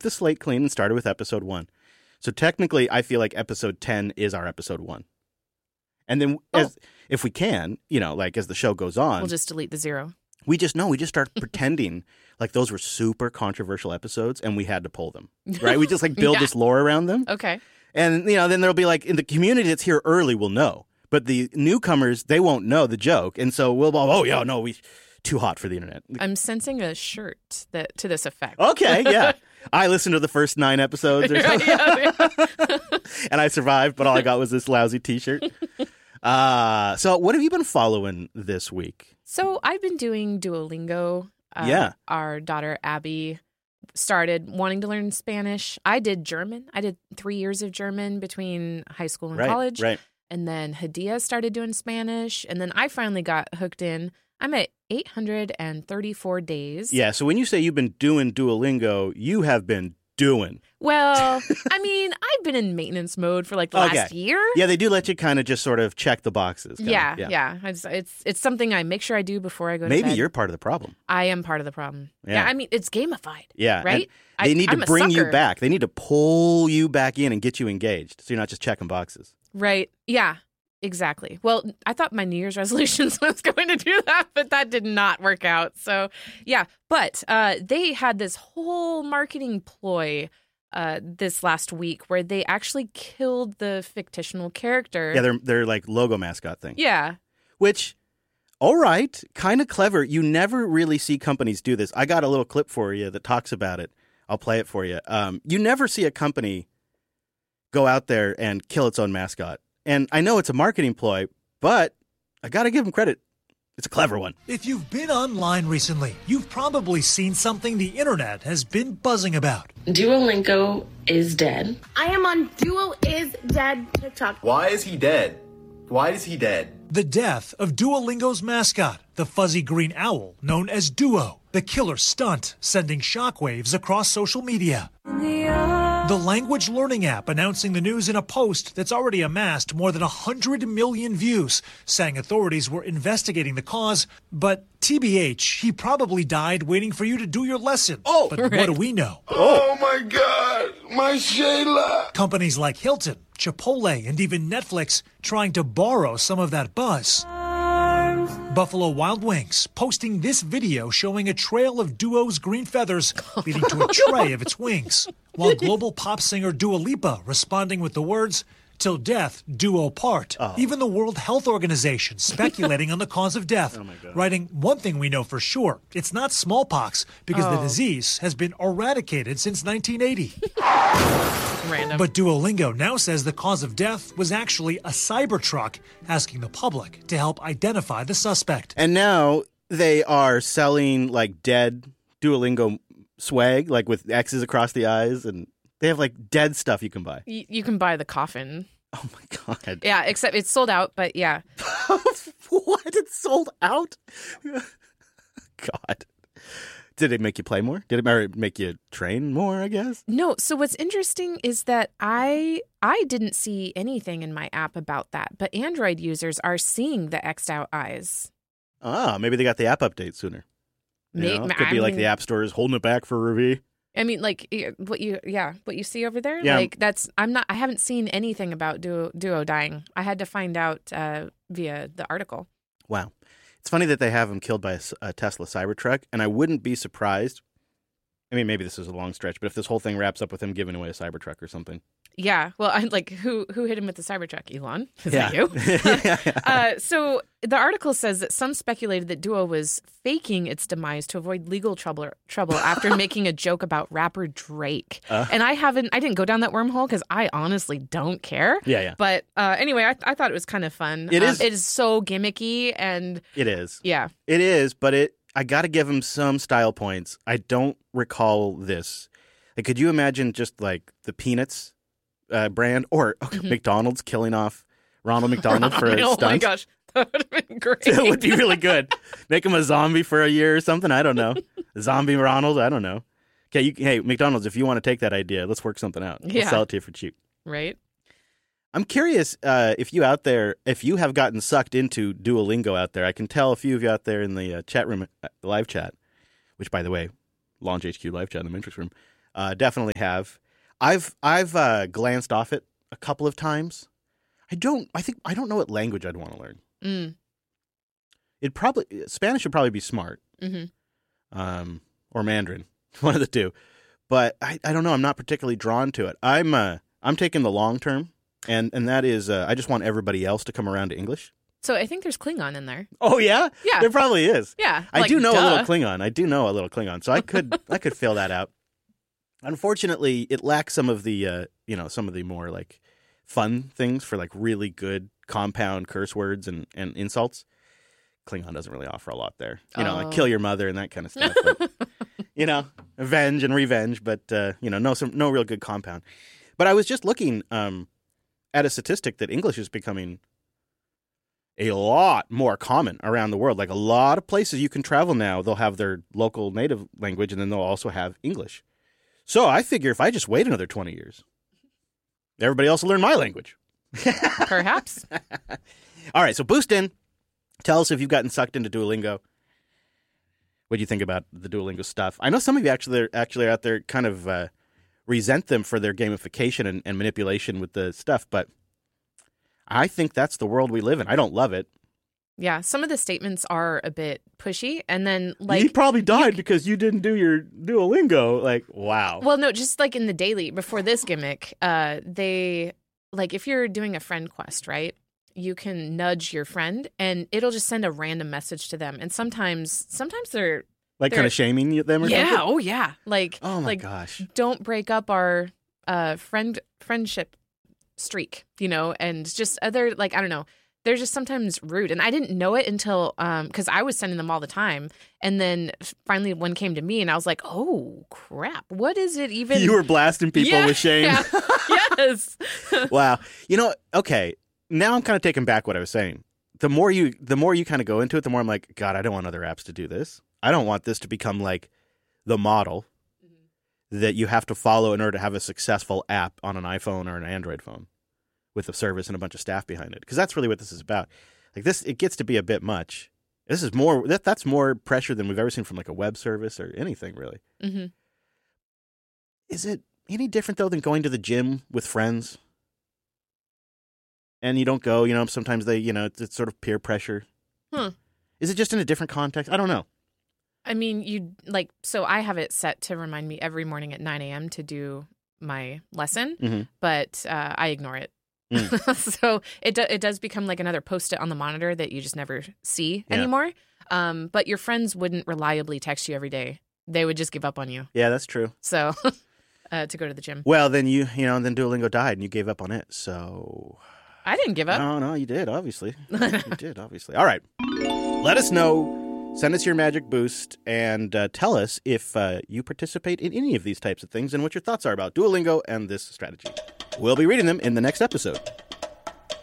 the slate clean and started with episode 1. So technically, I feel like episode 10 is our episode 1. And then if we can, like as the show goes on. We'll just delete the 0. We just start pretending like those were super controversial episodes and we had to pull them, right? We just like build this lore around them. Okay. And, then there'll be like in the community that's here early will know. But the newcomers, they won't know the joke. And so we'll we too hot for the internet. I'm sensing a shirt to this effect. Okay, yeah. I listened to the first 9 episodes or something. And I survived, but all I got was this lousy T-shirt. So what have you been following this week? So I've been doing Duolingo. Our daughter, Abby, started wanting to learn Spanish. I did German. I did 3 years of German between high school and college. Right. And then Hadia started doing Spanish. And then I finally got hooked in. I'm at 834 days. Yeah, so when you say you've been doing Duolingo, you have been doing. Well, I mean, I've been in maintenance mode for like the last year. Yeah, they do let you kind of just sort of check the boxes. Yeah. It's something I make sure I do before I go to bed. Maybe you're part of the problem. I am part of the problem. Yeah, I mean, it's gamified. Yeah. Right? They need to bring you back. They need to pull you back in and get you engaged so you're not just checking boxes. Right. Yeah. Exactly. Well, I thought my New Year's resolutions was going to do that, but that did not work out. So, yeah. But they had this whole marketing ploy this last week where they actually killed the fictional character. Yeah, they're like logo mascot thing. Yeah. Which, all right, kind of clever. You never really see companies do this. I got a little clip for you that talks about it. I'll play it for you. You never see a company go out there and kill its own mascot. And I know it's a marketing ploy, but I got to give them credit. It's a clever one. If you've been online recently, you've probably seen something the internet has been buzzing about. Duolingo is dead. I am on Duo is Dead TikTok. Why is he dead? Why is he dead? The death of Duolingo's mascot, the fuzzy green owl known as Duo, the killer stunt sending shockwaves across social media. The language learning app announcing the news in a post that's already amassed more than 100 million views, saying authorities were investigating the cause, but TBH, he probably died waiting for you to do your lesson. Oh, but what do we know? Oh my God, my Shayla. Companies like Hilton, Chipotle, and even Netflix trying to borrow some of that buzz. Buffalo Wild Wings posting this video showing a trail of Duo's green feathers leading to a tray of its wings, while global pop singer Dua Lipa responding with the words, "Till death do part." Even the World Health Organization speculating on the cause of death, writing, "One thing we know for sure, it's not smallpox because the disease has been eradicated since 1980. Random. But Duolingo now says the cause of death was actually a Cybertruck, asking the public to help identify the suspect. And now they are selling like dead Duolingo swag, like with X's across the eyes, and they have like dead stuff you can buy. You can buy the coffin. Oh my God. Yeah, except it's sold out, but yeah. What? It's sold out? God. Did it make you play more? Did it make you train more, I guess? No. So what's interesting is that I didn't see anything in my app about that, but Android users are seeing the X'd out eyes. Maybe they got the app update sooner. Could be like the App Store is holding it back for a review. I mean, like what you see over there. Yeah. Like I haven't seen anything about Duo dying. I had to find out via the article. Wow. It's funny that they have him killed by a Tesla Cybertruck, and I wouldn't be surprised. I mean, maybe this is a long stretch, but if this whole thing wraps up with him giving away a Cybertruck or something. Yeah. Well, I'm like, who hit him with the Cybertruck? Elon? Is that you? So the article says that some speculated that Duo was faking its demise to avoid legal trouble after making a joke about rapper Drake. And I didn't go down that wormhole because I honestly don't care. Yeah. But anyway, I thought it was kind of fun. It is. It is so gimmicky and. It is. Yeah. It is, but I got to give him some style points. I don't recall this. Like, could you imagine just like the Peanuts brand or McDonald's killing off Ronald McDonald for a stunt? Oh my gosh, that would have been great. It would be really good. Make him a zombie for a year or something. I don't know. Zombie Ronald. I don't know. Okay, hey McDonald's, if you want to take that idea, let's work something out. Yeah. We'll sell it to you for cheap. Right. I'm curious if you have gotten sucked into Duolingo out there. I can tell a few of you out there in the chat room, the live chat, which, by the way, Launch HQ live chat in the Matrix room. Definitely have. I've glanced off it a couple of times. I don't know what language I'd want to learn. Spanish would probably be smart. Mm-hmm. Or Mandarin, one of the two. But I don't know. I'm not particularly drawn to it. I'm taking the long term, and that is I just want everybody else to come around to English. So I think there's Klingon in there. Oh yeah, Yeah. there probably is. Yeah, I like, do know a little duh. Klingon. So I could fill that out. Unfortunately, it lacks some of the more like fun things for like really good compound curse words and insults. Klingon doesn't really offer a lot there. Like kill your mother and that kind of stuff. But, avenge and revenge, but no real good compound. But I was just looking at a statistic that English is becoming a lot more common around the world. Like a lot of places you can travel now, they'll have their local native language and then they'll also have English. So I figure if I just wait another 20 years, everybody else will learn my language. Perhaps. All right, so boost in. Tell us if you've gotten sucked into Duolingo. What do you think about the Duolingo stuff? I know some of you actually are out there kind of resent them for their gamification and manipulation with the stuff, but I think that's the world we live in. I don't love it. Yeah, some of the statements are a bit pushy, and then like he probably died because you didn't do your Duolingo. Like, wow. Well, no, just like in the daily before this gimmick, they like if you're doing a friend quest, right? You can nudge your friend, and it'll just send a random message to them. And sometimes they're kind of shaming them or something. Yeah, oh yeah, like oh my like, gosh, don't break up our friendship streak, and just other like I don't know. They're just sometimes rude. And I didn't know it until, because I was sending them all the time. And then finally one came to me and I was like, oh, crap. What is it even? You were blasting people with shame. Yeah. Yes. Wow. Okay. Now I'm kind of taking back what I was saying. The more you kind of go into it, the more I'm like, God, I don't want other apps to do this. I don't want this to become like the model that you have to follow in order to have a successful app on an iPhone or an Android phone with a service and a bunch of staff behind it. Because that's really what this is about. Like this, it gets to be a bit much. This is more, that's more pressure than we've ever seen from like a web service or anything really. Mm-hmm. Is it any different though than going to the gym with friends? And you don't go, sometimes they, it's sort of peer pressure. Is it just in a different context? I don't know. I mean, so I have it set to remind me every morning at 9 a.m. to do my lesson, but I ignore it. So it does become like another Post-it on the monitor that you just never see anymore. But your friends wouldn't reliably text you every day. They would just give up on you. Yeah, that's true. So to go to the gym. Well, then then Duolingo died and you gave up on it. So I didn't give up. No, you did, obviously. You did, obviously. All right. Let us know. Send us your magic boost and tell us if you participate in any of these types of things and what your thoughts are about Duolingo and this strategy. We'll be reading them in the next episode.